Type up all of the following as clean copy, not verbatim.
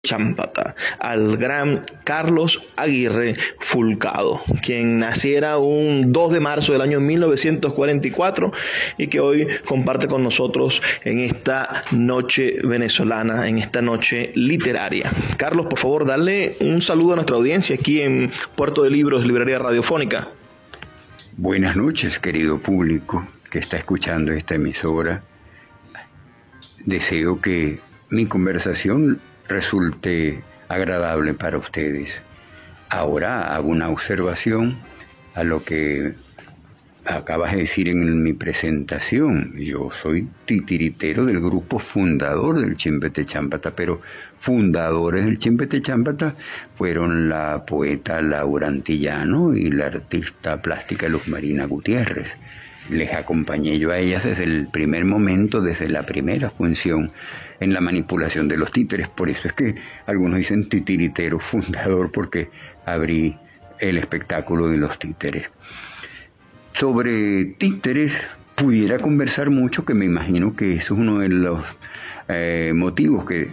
Chámpata, al gran Carlos Aguirre Fulcado, quien naciera un 2 de marzo del año 1944 y que hoy comparte con nosotros en esta noche venezolana, en esta noche literaria. Carlos, por favor, dale un saludo a nuestra audiencia aquí en Puerto de Libros, Librería Radiofónica. Buenas noches, querido público que está escuchando esta emisora. Deseo que mi conversación resulte agradable para ustedes. Ahora hago una observación a lo que acabas de decir en mi presentación. Yo soy titiritero del grupo fundador del Chimbete Chámpata, pero fundadores del Chimbete Chámpata fueron la poeta Laura Antillano y la artista plástica Luz Marina Gutiérrez. Les acompañé yo a ellas desde el primer momento, desde la primera función, en la manipulación de los títeres. Por eso es que algunos dicen titiritero fundador, porque abrí el espectáculo de los títeres. Sobre títeres pudiera conversar mucho, que me imagino que eso es uno de los motivos que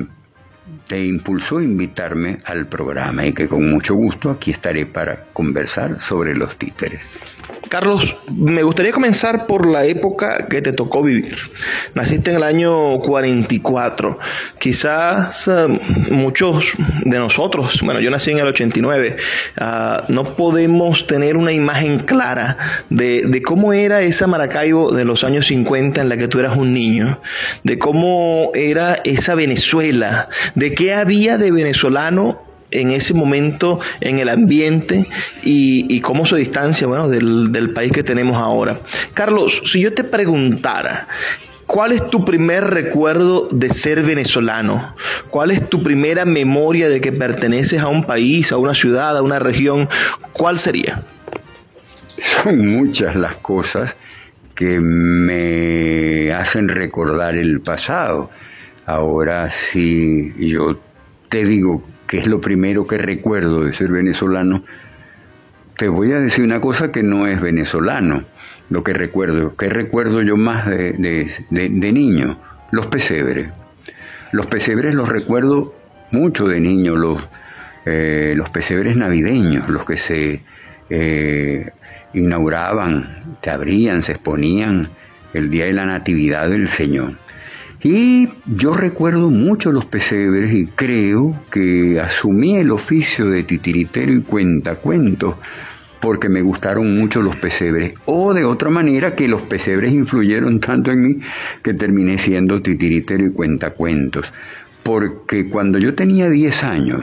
te impulsó a invitarme al programa, y que con mucho gusto aquí estaré para conversar sobre los títeres. Carlos, me gustaría comenzar por la época que te tocó vivir. Naciste en el año 44. Quizás muchos de nosotros, bueno, yo nací en el 89, no podemos tener una imagen clara de cómo era esa Maracaibo de los años 50 en la que tú eras un niño, de cómo era esa Venezuela, de qué había de venezolano en ese momento en el ambiente y cómo se distancia, bueno, del país que tenemos ahora. Carlos, si yo te preguntara, ¿cuál es tu primer recuerdo de ser venezolano? ¿Cuál es tu primera memoria de que perteneces a un país, a una ciudad, a una región? ¿Cuál sería? Son muchas las cosas que me hacen recordar el pasado. Ahora, si yo te digo que es lo primero que recuerdo de ser venezolano, te voy a decir una cosa que no es venezolano. Lo que recuerdo yo más de niño, los pesebres. Los pesebres los recuerdo mucho de niño, los pesebres navideños, los que se inauguraban, se abrían, se exponían el día de la Natividad del Señor. Y yo recuerdo mucho los pesebres y creo que asumí el oficio de titiritero y cuentacuentos porque me gustaron mucho los pesebres, o de otra manera que los pesebres influyeron tanto en mí que terminé siendo titiritero y cuentacuentos. Porque cuando yo tenía 10 años,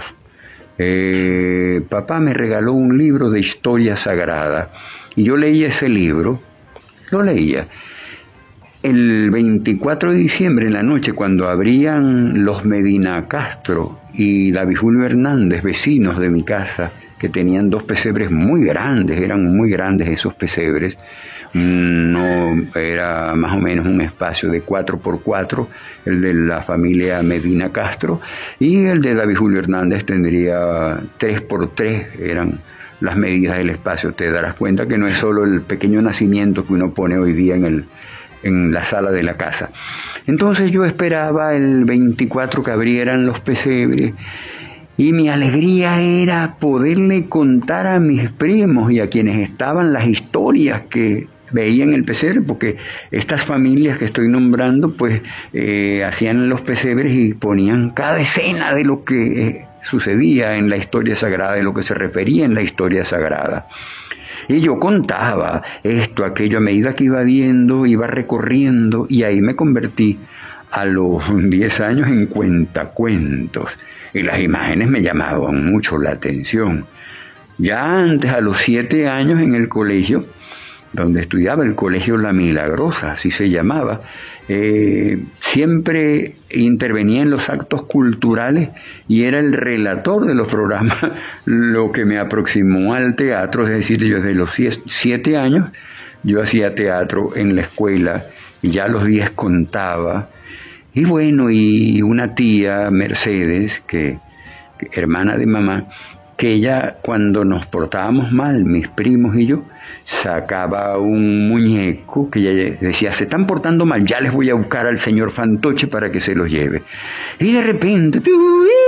papá me regaló un libro de historia sagrada y yo leía ese libro, lo leía. El 24 de diciembre en la noche, cuando abrían los Medina Castro y David Julio Hernández, vecinos de mi casa, que tenían 2 pesebres muy grandes, eran muy grandes esos pesebres, no era más o menos un espacio de 4x4, el de la familia Medina Castro, y el de David Julio Hernández tendría 3x3, eran las medidas del espacio. Te darás cuenta que no es solo el pequeño nacimiento que uno pone hoy día en la sala de la casa. Entonces yo esperaba el 24 que abrieran los pesebres y mi alegría era poderle contar a mis primos y a quienes estaban las historias que veían el pesebre, porque estas familias que estoy nombrando pues hacían los pesebres y ponían cada escena de lo que sucedía en la historia sagrada, de lo que se refería en la historia sagrada. Y yo contaba esto, aquello, a medida que iba viendo, iba recorriendo, y ahí me convertí a los 10 años en cuentacuentos. Y las imágenes me llamaban mucho la atención. Ya antes, a los 7 años, en el colegio, donde estudiaba, el Colegio La Milagrosa, así se llamaba, siempre intervenía en los actos culturales y era el relator de los programas, lo que me aproximó al teatro. Es decir, yo desde los 7 años yo hacía teatro en la escuela y ya a los 10 contaba. Y bueno, y una tía, Mercedes, que hermana de mamá, que ella, cuando nos portábamos mal, mis primos y yo, sacaba un muñeco que ella decía: se están portando mal, ya les voy a buscar al señor Fantoche para que se los lleve. Y de repente,